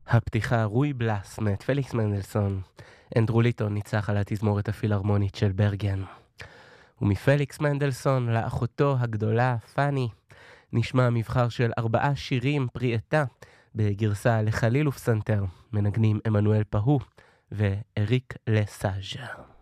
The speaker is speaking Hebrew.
הפתיחה רוי בלס מאת פליקס מנדלסון. אנדרו ליטון ניצח על התזמורת הפילהרמונית של ברגן. ומפליקס מנדלסון לאחותו הגדולה פאני נשמע מבחר של 4 שירים פרי עטה בגרסה לחליל ופסנתר, מנגנים אמנואל פהו ואריק לסאז'.